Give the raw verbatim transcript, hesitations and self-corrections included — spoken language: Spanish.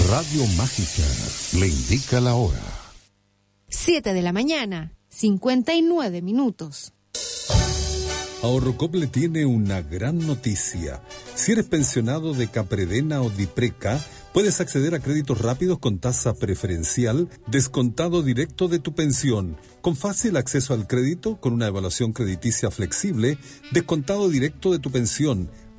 Radio Mágica le indica la hora. Siete de la mañana, cincuenta y nueve minutos. Ahorrocop le tiene una gran noticia. Si eres pensionado de Capredena o Dipreca, puedes acceder a créditos rápidos con tasa preferencial, descontado directo de tu pensión, con fácil acceso al crédito, con una evaluación crediticia flexible, descontado directo de tu pensión,